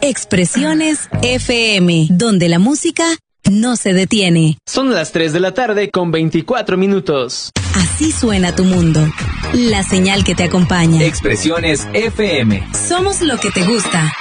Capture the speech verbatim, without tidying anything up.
Expresiones F M, donde la música no se detiene. Son las tres de la tarde con veinticuatro minutos. Así suena tu mundo. La señal que te acompaña. Expresiones F M. Somos lo que te gusta.